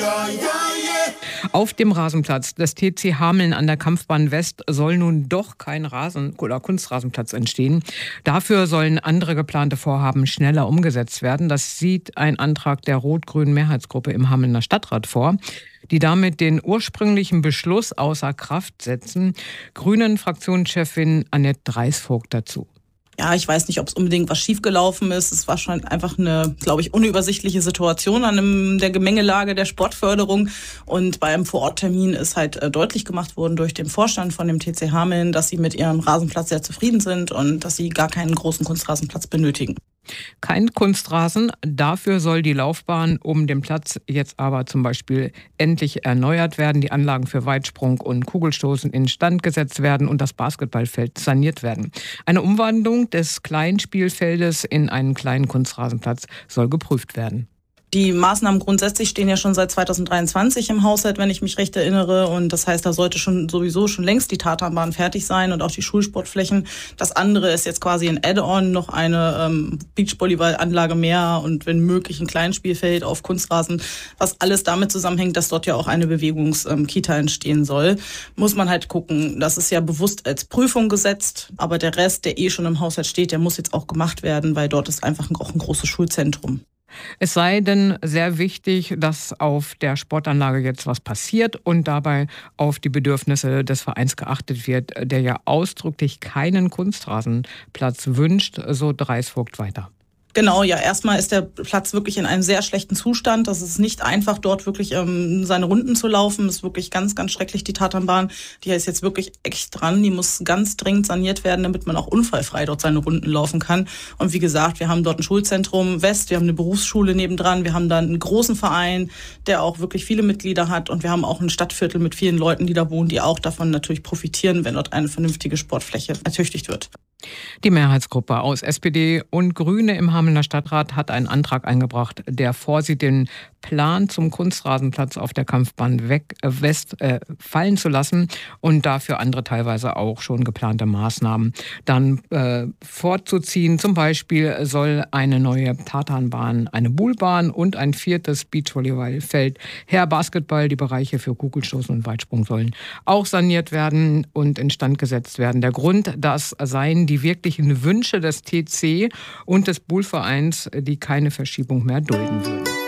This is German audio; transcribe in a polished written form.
Auf dem Rasenplatz des TC Hameln an der Kampfbahn West soll nun doch kein Kunstrasenplatz entstehen. Dafür sollen andere geplante Vorhaben schneller umgesetzt werden. Das sieht ein Antrag der rot-grünen Mehrheitsgruppe im Hamelner Stadtrat vor, die damit den ursprünglichen Beschluss außer Kraft setzen. Grünen-Fraktionschefin Annette Dreisvogt dazu. Ja, ich weiß nicht, ob es unbedingt was schiefgelaufen ist. Es war schon einfach eine, glaube ich, unübersichtliche Situation an der Gemengelage der Sportförderung. Und bei einem Vororttermin ist halt deutlich gemacht worden durch den Vorstand von dem TC Hameln, dass sie mit ihrem Rasenplatz sehr zufrieden sind und dass sie gar keinen großen Kunstrasenplatz benötigen. Kein Kunstrasen, dafür soll die Laufbahn um den Platz jetzt aber zum Beispiel endlich erneuert werden, die Anlagen für Weitsprung und Kugelstoßen instand gesetzt werden und das Basketballfeld saniert werden. Eine Umwandlung des Kleinspielfeldes in einen kleinen Kunstrasenplatz soll geprüft werden. Die Maßnahmen grundsätzlich stehen ja schon seit 2023 im Haushalt, wenn ich mich recht erinnere. Und das heißt, da sollte sowieso schon längst die Tatanbahn fertig sein und auch die Schulsportflächen. Das andere ist jetzt quasi ein Add-on, noch eine Beachvolleyballanlage mehr und wenn möglich ein Kleinspielfeld auf Kunstrasen, was alles damit zusammenhängt, dass dort ja auch eine Bewegungskita entstehen soll. Muss man halt gucken. Das ist ja bewusst als Prüfung gesetzt, aber der Rest, der schon im Haushalt steht, der muss jetzt auch gemacht werden, weil dort ist einfach auch ein großes Schulzentrum. Es sei denn sehr wichtig, dass auf der Sportanlage jetzt was passiert und dabei auf die Bedürfnisse des Vereins geachtet wird, der ja ausdrücklich keinen Kunstrasenplatz wünscht, so Dreisvogt weiter. Genau, ja, erstmal ist der Platz wirklich in einem sehr schlechten Zustand. Das ist nicht einfach, dort wirklich seine Runden zu laufen. Das ist wirklich ganz, ganz schrecklich, die Tatanbahn. Die ist jetzt wirklich echt dran. Die muss ganz dringend saniert werden, damit man auch unfallfrei dort seine Runden laufen kann. Und wie gesagt, wir haben dort ein Schulzentrum West, wir haben eine Berufsschule nebendran, wir haben dann einen großen Verein, der auch wirklich viele Mitglieder hat. Und wir haben auch ein Stadtviertel mit vielen Leuten, die da wohnen, die auch davon natürlich profitieren, wenn dort eine vernünftige Sportfläche ertüchtigt wird. Die Mehrheitsgruppe aus SPD und Grüne im Hamelner Stadtrat hat einen Antrag eingebracht, der vorsieht, den Plan zum Kunstrasenplatz auf der Kampfbahn West fallen zu lassen und dafür andere teilweise auch schon geplante Maßnahmen dann vorzuziehen. Zum Beispiel soll eine neue Tatanbahn, eine Buhlbahn und ein 4. Beachvolleyballfeld, Basketball, die Bereiche für Kugelstoßen und Weitsprung sollen auch saniert werden und instand gesetzt werden. Der Grund, das seien die wirklichen Wünsche des TC und des Buhlvereins, die keine Verschiebung mehr dulden würden.